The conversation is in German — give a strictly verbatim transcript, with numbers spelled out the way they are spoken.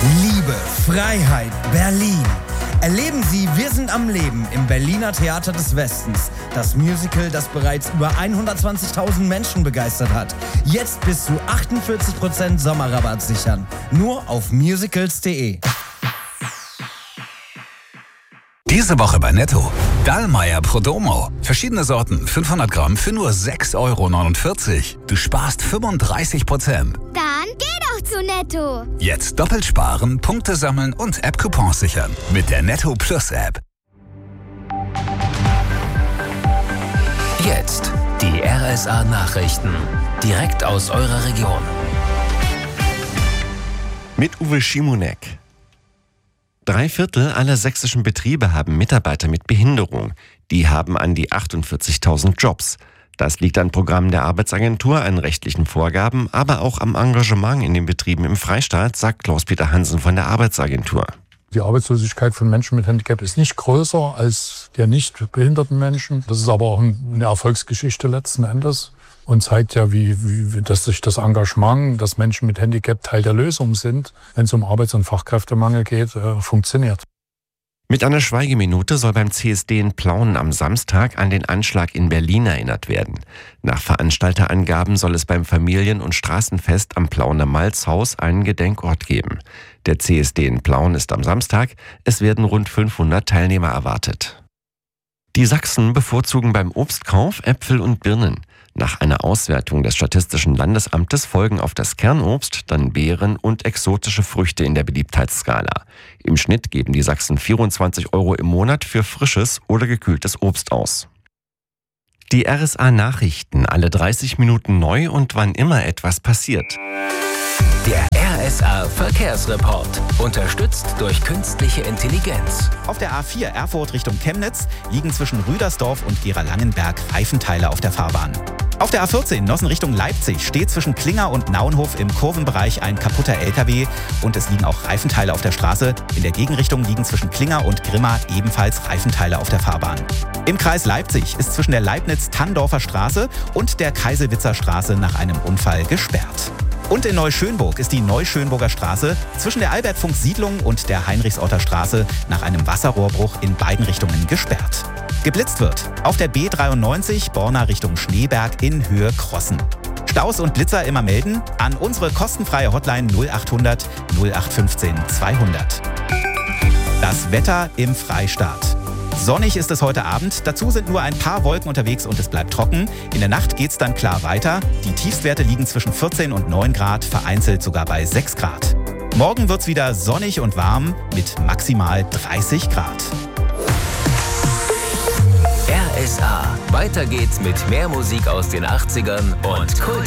Liebe, Freiheit, Berlin. Erleben Sie Wir sind am Leben im Berliner Theater des Westens. Das Musical, das bereits über hundertzwanzigtausend Menschen begeistert hat. Jetzt bis zu achtundvierzig Prozent Sommerrabatt sichern. Nur auf musicals punkt de. Diese Woche bei Netto. Dallmayr Prodomo. Verschiedene Sorten, fünfhundert Gramm für nur sechs Euro neunundvierzig. Du sparst fünfunddreißig Prozent. Dann geh doch zu Netto. Jetzt doppelt sparen, Punkte sammeln und App-Coupons sichern. Mit der Netto Plus App. Jetzt die R S A-Nachrichten. Direkt aus eurer Region. Mit Uwe Schimonek. Drei Viertel aller sächsischen Betriebe haben Mitarbeiter mit Behinderung. Die haben an die achtundvierzigtausend Jobs. Das liegt an Programmen der Arbeitsagentur, an rechtlichen Vorgaben, aber auch am Engagement in den Betrieben im Freistaat, sagt Klaus-Peter Hansen von der Arbeitsagentur. Die Arbeitslosigkeit von Menschen mit Handicap ist nicht größer als der nicht behinderten Menschen. Das ist aber auch eine Erfolgsgeschichte letzten Endes und zeigt ja, wie, wie dass sich das Engagement, dass Menschen mit Handicap Teil der Lösung sind, wenn es um Arbeits- und Fachkräftemangel geht, äh, funktioniert. Mit einer Schweigeminute soll beim C S D in Plauen am Samstag an den Anschlag in Berlin erinnert werden. Nach Veranstalterangaben soll es beim Familien- und Straßenfest am Plauener Malzhaus einen Gedenkort geben. Der C S D in Plauen ist am Samstag. Es werden rund fünfhundert Teilnehmer erwartet. Die Sachsen bevorzugen beim Obstkauf Äpfel und Birnen. Nach einer Auswertung des Statistischen Landesamtes folgen auf das Kernobst dann Beeren und exotische Früchte in der Beliebtheitsskala. Im Schnitt geben die Sachsen vierundzwanzig Euro im Monat für frisches oder gekühltes Obst aus. Die R S A-Nachrichten alle dreißig Minuten neu und wann immer etwas passiert. Der R S A-Verkehrsreport. Unterstützt durch künstliche Intelligenz. Auf der A vier Erfurt Richtung Chemnitz liegen zwischen Rüdersdorf und Gera-Langenberg Reifenteile auf der Fahrbahn. Auf der A vierzehn Nossen Richtung Leipzig steht zwischen Klinger und Naunhof im Kurvenbereich ein kaputter L K W und es liegen auch Reifenteile auf der Straße. In der Gegenrichtung liegen zwischen Klinger und Grimma ebenfalls Reifenteile auf der Fahrbahn. Im Kreis Leipzig ist zwischen der Leibniz-Tanndorfer Straße und der Kaiselwitzer Straße nach einem Unfall gesperrt. Und in Neuschönburg ist die Neuschönburger Straße zwischen der Albert-Funk-Siedlung und der Heinrichsorter Straße nach einem Wasserrohrbruch in beiden Richtungen gesperrt. Geblitzt wird auf der B dreiundneunzig Borna Richtung Schneeberg in Höhe Krossen. Staus und Blitzer immer melden an unsere kostenfreie Hotline null achthundert null acht fünfzehn zweihundert. Das Wetter im Freistaat. Sonnig ist es heute Abend, dazu sind nur ein paar Wolken unterwegs und es bleibt trocken. In der Nacht geht's dann klar weiter. Die Tiefstwerte liegen zwischen vierzehn und neun Grad, vereinzelt sogar bei sechs Grad. Morgen wird's wieder sonnig und warm mit maximal dreißig Grad. R S A. Weiter geht's mit mehr Musik aus den achtzigern und Kult.